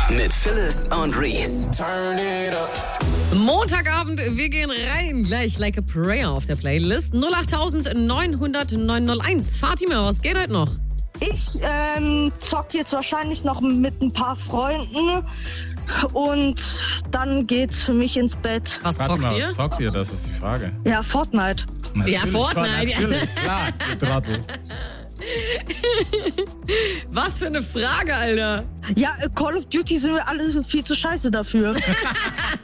mit Phyllis und Reese. Turn it up. Montagabend, wir gehen rein. Gleich Like a Prayer auf der Playlist. 08900 901. Fatima, was geht heute noch? Ich zock jetzt wahrscheinlich noch mit ein paar Freunden und dann geht's für mich ins Bett. Was Warte zockt mal, ihr? zockt ihr? Das ist die Frage. Ja, Fortnite. Ja, Fortnite. Natürlich, klar, ihr Trottel. Was für eine Frage, Alter. Ja, Call of Duty sind wir alle viel zu scheiße dafür.